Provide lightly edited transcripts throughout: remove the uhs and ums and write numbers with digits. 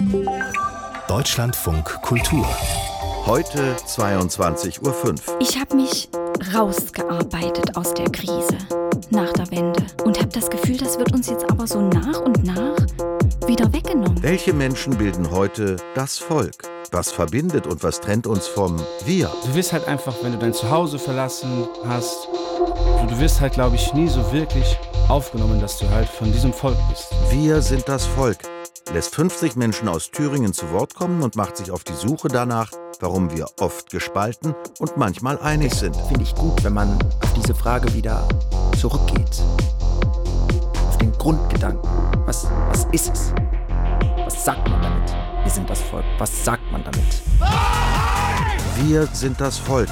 Deutschlandfunk Kultur. Heute 22:05 Uhr. Ich habe mich rausgearbeitet aus der Krise nach der Wende und habe das Gefühl, das wird uns jetzt aber so nach und nach wieder weggenommen. Welche Menschen bilden heute das Volk? Was verbindet und was trennt uns vom Wir? Du wirst halt einfach, wenn du dein Zuhause verlassen hast, du wirst halt, glaube ich, nie so wirklich aufgenommen, dass du halt von diesem Volk bist. Wir sind das Volk. Lässt 50 Menschen aus Thüringen zu Wort kommen und macht sich auf die Suche danach, warum wir oft gespalten und manchmal einig sind. Finde ich gut, wenn man auf diese Frage wieder zurückgeht. Auf den Grundgedanken. Was ist es? Was sagt man damit? Wir sind das Volk. Was sagt man damit? Wir sind das Volk.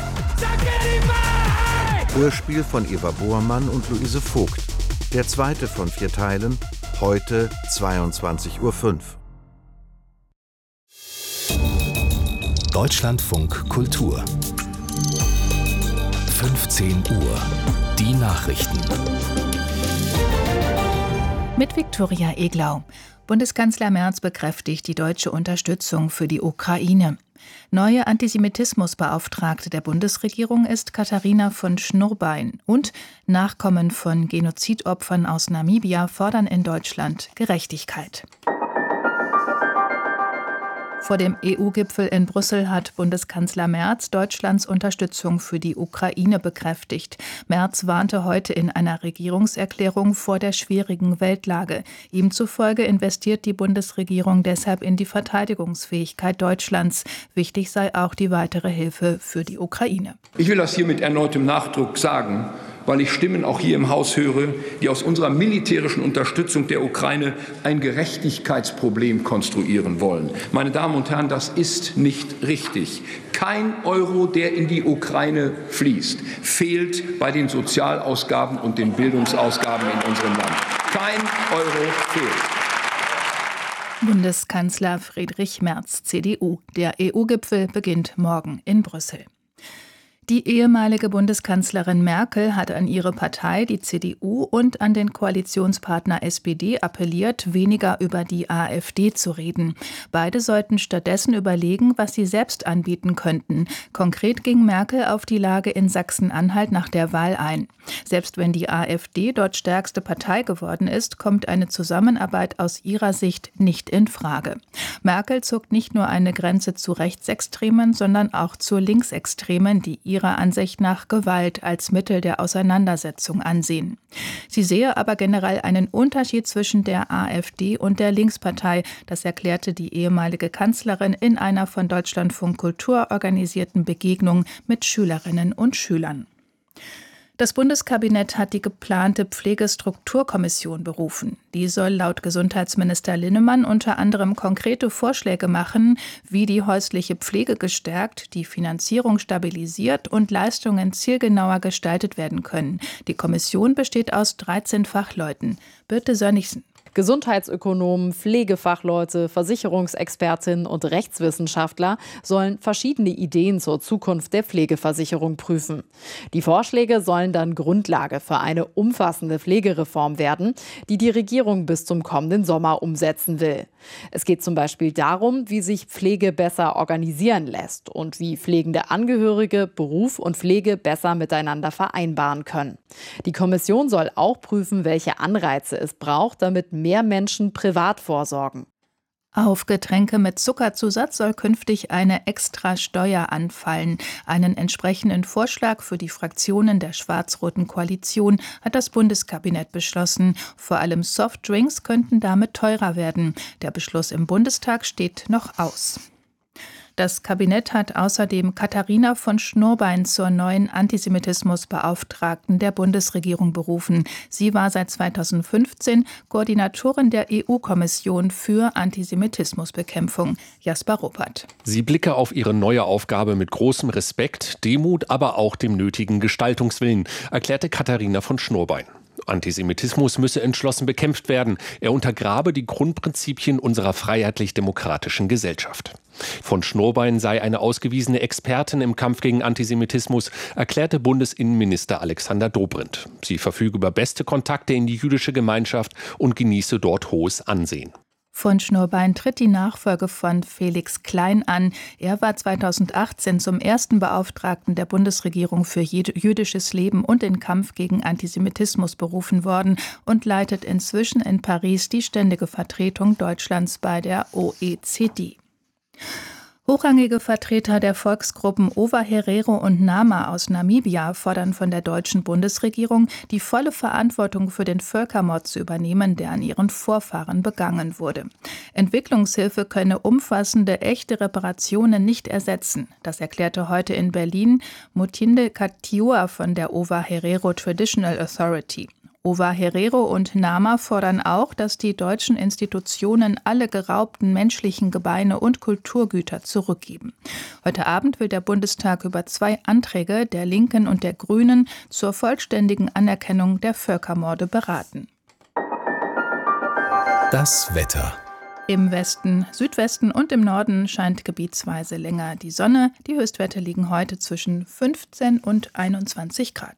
Hörspiel von Eva Bohrmann und Luise Vogt. Der zweite von 4 Teilen. Heute 22:05 Uhr. Deutschlandfunk Kultur. 15 Uhr. Die Nachrichten. Mit Viktoria Eglau. Bundeskanzler Merz bekräftigt die deutsche Unterstützung für die Ukraine. Neue Antisemitismusbeauftragte der Bundesregierung ist Katharina von Schnurbein und Nachkommen von Genozidopfern aus Namibia fordern in Deutschland Gerechtigkeit. Vor dem EU-Gipfel in Brüssel hat Bundeskanzler Merz Deutschlands Unterstützung für die Ukraine bekräftigt. Merz warnte heute in einer Regierungserklärung vor der schwierigen Weltlage. Ihm zufolge investiert die Bundesregierung deshalb in die Verteidigungsfähigkeit Deutschlands. Wichtig sei auch die weitere Hilfe für die Ukraine. Ich will das hier mit erneutem Nachdruck sagen, weil ich Stimmen auch hier im Haus höre, die aus unserer militärischen Unterstützung der Ukraine ein Gerechtigkeitsproblem konstruieren wollen. Meine Damen und Herren, das ist nicht richtig. Kein Euro, der in die Ukraine fließt, fehlt bei den Sozialausgaben und den Bildungsausgaben in unserem Land. Kein Euro fehlt. Bundeskanzler Friedrich Merz, CDU. Der EU-Gipfel beginnt morgen in Brüssel. Die ehemalige Bundeskanzlerin Merkel hat an ihre Partei, die CDU, und an den Koalitionspartner SPD appelliert, weniger über die AfD zu reden. Beide sollten stattdessen überlegen, was sie selbst anbieten könnten. Konkret ging Merkel auf die Lage in Sachsen-Anhalt nach der Wahl ein. Selbst wenn die AfD dort stärkste Partei geworden ist, kommt eine Zusammenarbeit aus ihrer Sicht nicht in Frage. Merkel zog nicht nur eine Grenze zu Rechtsextremen, sondern auch zu Linksextremen, die ihrer Ansicht nach Gewalt als Mittel der Auseinandersetzung ansehen. Sie sehe aber generell einen Unterschied zwischen der AfD und der Linkspartei. Das erklärte die ehemalige Kanzlerin in einer von Deutschlandfunk Kultur organisierten Begegnung mit Schülerinnen und Schülern. Das Bundeskabinett hat die geplante Pflegestrukturkommission berufen. Die soll laut Gesundheitsminister Linnemann unter anderem konkrete Vorschläge machen, wie die häusliche Pflege gestärkt, die Finanzierung stabilisiert und Leistungen zielgenauer gestaltet werden können. Die Kommission besteht aus 13 Fachleuten. Birte Sönnigsen. Gesundheitsökonomen, Pflegefachleute, Versicherungsexpertinnen und Rechtswissenschaftler sollen verschiedene Ideen zur Zukunft der Pflegeversicherung prüfen. Die Vorschläge sollen dann Grundlage für eine umfassende Pflegereform werden, die die Regierung bis zum kommenden Sommer umsetzen will. Es geht zum Beispiel darum, wie sich Pflege besser organisieren lässt und wie pflegende Angehörige Beruf und Pflege besser miteinander vereinbaren können. Die Kommission soll auch prüfen, welche Anreize es braucht, damit mehr Menschen privat vorsorgen. Auf Getränke mit Zuckerzusatz soll künftig eine Extrasteuer anfallen. Einen entsprechenden Vorschlag für die Fraktionen der schwarz-roten Koalition hat das Bundeskabinett beschlossen. Vor allem Softdrinks könnten damit teurer werden. Der Beschluss im Bundestag steht noch aus. Das Kabinett hat außerdem Katharina von Schnurbein zur neuen Antisemitismusbeauftragten der Bundesregierung berufen. Sie war seit 2015 Koordinatorin der EU-Kommission für Antisemitismusbekämpfung. Jasper Ruppert. Sie blicke auf ihre neue Aufgabe mit großem Respekt, Demut, aber auch dem nötigen Gestaltungswillen, erklärte Katharina von Schnurbein. Antisemitismus müsse entschlossen bekämpft werden. Er untergrabe die Grundprinzipien unserer freiheitlich-demokratischen Gesellschaft. Von Schnurbein sei eine ausgewiesene Expertin im Kampf gegen Antisemitismus, erklärte Bundesinnenminister Alexander Dobrindt. Sie verfüge über beste Kontakte in die jüdische Gemeinschaft und genieße dort hohes Ansehen. Von Schnurbein tritt die Nachfolge von Felix Klein an. Er war 2018 zum ersten Beauftragten der Bundesregierung für jüdisches Leben und den Kampf gegen Antisemitismus berufen worden und leitet inzwischen in Paris die ständige Vertretung Deutschlands bei der OECD. Hochrangige Vertreter der Volksgruppen Ovaherero und Nama aus Namibia fordern von der deutschen Bundesregierung, die volle Verantwortung für den Völkermord zu übernehmen, der an ihren Vorfahren begangen wurde. Entwicklungshilfe könne umfassende, echte Reparationen nicht ersetzen. Das erklärte heute in Berlin Muthinde Katiua von der Ovaherero Traditional Authority. Ovaherero und Nama fordern auch, dass die deutschen Institutionen alle geraubten menschlichen Gebeine und Kulturgüter zurückgeben. Heute Abend will der Bundestag über 2 Anträge der Linken und der Grünen zur vollständigen Anerkennung der Völkermorde beraten. Das Wetter. Im Westen, Südwesten und im Norden scheint gebietsweise länger die Sonne. Die Höchstwerte liegen heute zwischen 15 und 21 Grad.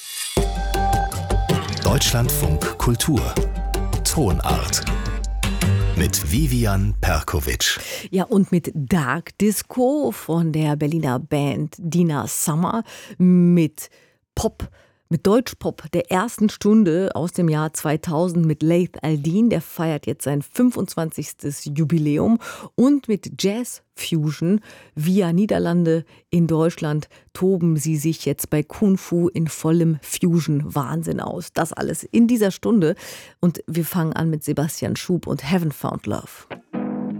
Deutschlandfunk Kultur. Tonart. Mit Vivian Perkovic. Ja, und mit Dark Disco von der Berliner Band Dina Summer mit Pop, mit Deutschpop der ersten Stunde aus dem Jahr 2000 mit Laith Al-Deen, der feiert jetzt sein 25. Jubiläum, und mit Jazz Fusion via Niederlande in Deutschland toben sie sich jetzt bei Kung Fu in vollem Fusion-Wahnsinn aus. Das alles in dieser Stunde, und wir fangen an mit Sebastian Schub und Haven't Found Love.